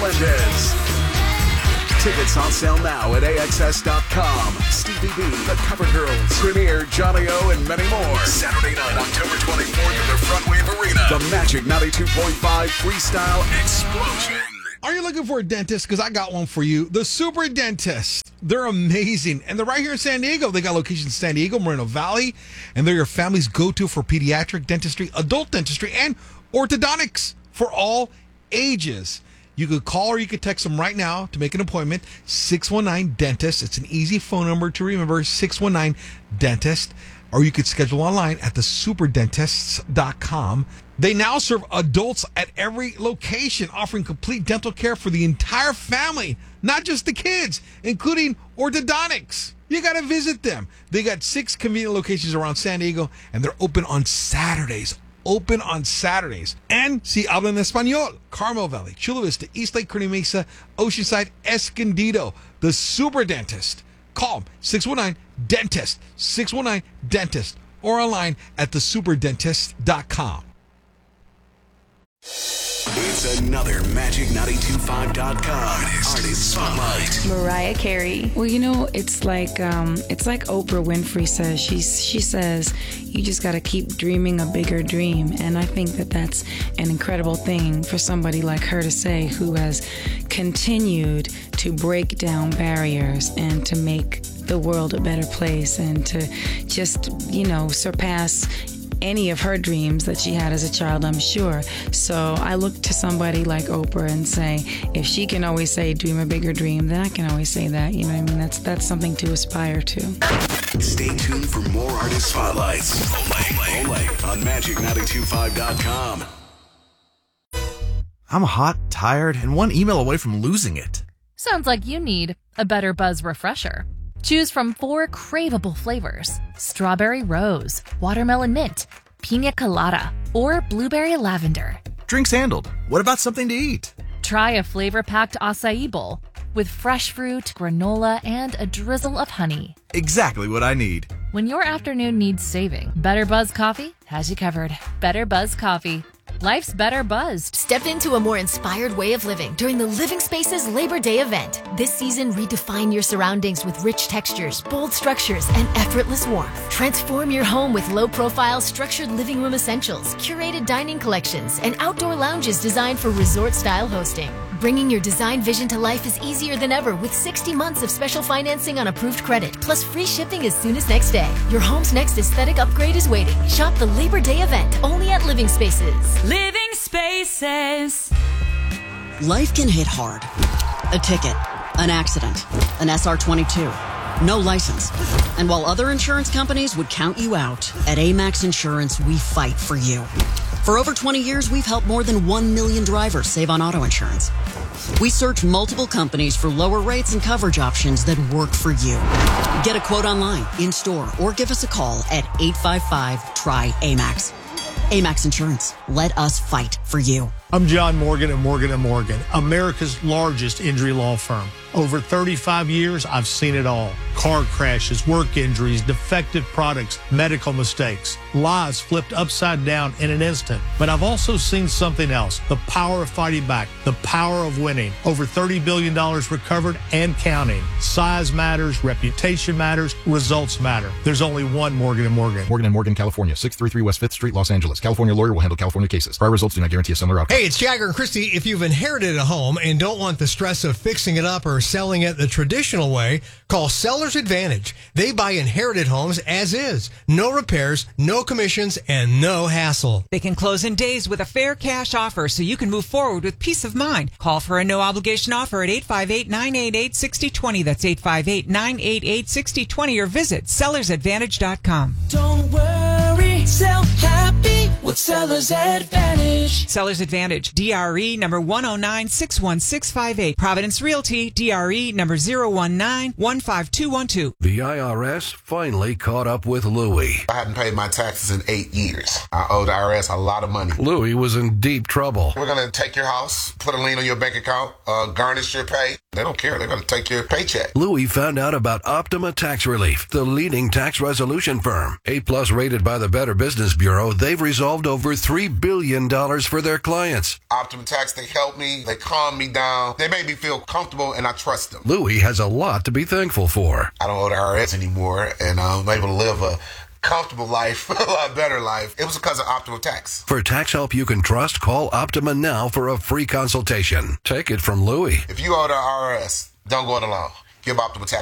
Melendez. Tickets on sale now at AXS.com. Stevie B, The Cover Girls, Premier, Johnny O, and many more. Saturday night, October 24th at the Front Wave Arena. The Magic 92.5 Freestyle Explosion. Are you looking for a dentist? Because I got one for you. The Super Dentist. They're amazing. And they're right here in San Diego. They got locations in San Diego, Moreno Valley. And they're your family's go-to for pediatric dentistry, adult dentistry, and orthodontics for all ages. You could call or you could text them right now to make an appointment. 619-DENTIST. It's an easy phone number to remember, 619-DENTIST. Or you could schedule online at thesuperdentists.com. They now serve adults at every location, offering complete dental care for the entire family, not just the kids, including orthodontics. You got to visit them. They got 6 convenient locations around San Diego, and they're open on Saturdays. And si hablan español, Carmel Valley, Chula Vista, East Lake, Kearney Mesa, Oceanside, Escondido. The Super Dentist. Call 619-DENTIST, 619-DENTIST, or online at thesuperdentist.com. It's another Magic925.com Artist Spotlight. Mariah Carey. Well, you know, it's like Oprah Winfrey says. She says you just got to keep dreaming a bigger dream, and I think that that's an incredible thing for somebody like her to say, who has continued to break down barriers and to make the world a better place and to just, surpass any of her dreams that she had as a child, I'm sure. So I look to somebody like Oprah and say, if she can always say, dream a bigger dream, then I can always say that. You know what I mean? That's something to aspire to. Stay tuned for more Artist Spotlights. Only on Magic925.com. I'm hot, tired, and one email away from losing it. Sounds like you need a Better Buzz refresher. Choose from 4 craveable flavors: strawberry rose, watermelon mint, pina colada, or blueberry lavender. Drinks handled. What about something to eat? Try a flavor-packed acai bowl with fresh fruit, granola, and a drizzle of honey. Exactly what I need. When your afternoon needs saving, Better Buzz Coffee has you covered. Better Buzz Coffee. Life's better buzzed. Step into a more inspired way of living during the Living Spaces Labor Day event. This season, redefine your surroundings with rich textures, bold structures, and effortless warmth. Transform your home with low-profile, structured living room essentials, curated dining collections, and outdoor lounges designed for resort-style hosting. Bringing your design vision to life is easier than ever with 60 months of special financing on approved credit, plus free shipping as soon as next day. Your home's next aesthetic upgrade is waiting. Shop the Labor Day event only at Living Spaces. Living Spaces. Life can hit hard. A ticket, an accident, an SR22, no license. And while other insurance companies would count you out, at Amax Insurance, we fight for you. For over 20 years, we've helped more than 1 million drivers save on auto insurance. We search multiple companies for lower rates and coverage options that work for you. Get a quote online, in-store, or give us a call at 855-TRY-AMAX. Amax Insurance. Let us fight for you. I'm John Morgan at Morgan & Morgan, America's largest injury law firm. Over 35 years, I've seen it all. Car crashes, work injuries, defective products, medical mistakes, lives flipped upside down in an instant. But I've also seen something else, the power of fighting back, the power of winning. Over $30 billion recovered and counting. Size matters, reputation matters, results matter. There's only one Morgan & Morgan. Morgan & Morgan, California, 633 West 5th Street, Los Angeles. California lawyer will handle California cases. Prior results do not guarantee a similar outcome. Hey, it's Jagger and Christy. If you've inherited a home and don't want the stress of fixing it up or selling it the traditional way, call Seller's Advantage. They buy inherited homes as is. No repairs, no commissions, and no hassle. They can close in days with a fair cash offer so you can move forward with peace of mind. Call for a no-obligation offer at 858-988-6020. That's 858-988-6020 or visit sellersadvantage.com. Don't worry, sell happy with Seller's Advantage. Seller's Advantage, DRE number 109-61658. Providence Realty, DRE number 019-15212. The IRS finally caught up with Louie. I hadn't paid my taxes in 8 years. I owed the IRS a lot of money. Louie was in deep trouble. We're going to take your house, put a lien on your bank account, garnish your pay. They don't care. They're going to take your paycheck. Louie found out about Optima Tax Relief, the leading tax resolution firm. A+ rated by the Better Business Bureau, they've resolved solved over $3 billion for their clients. Optima Tax, they helped me, they calmed me down, they made me feel comfortable, and I trust them. Louis has a lot to be thankful for. I don't owe the IRS anymore, and I'm able to live a comfortable life, a lot better life. It was because of Optima Tax. For tax help you can trust, call Optima now for a free consultation. Take it from Louis. If you owe the IRS, don't go it alone. Give Optima Tax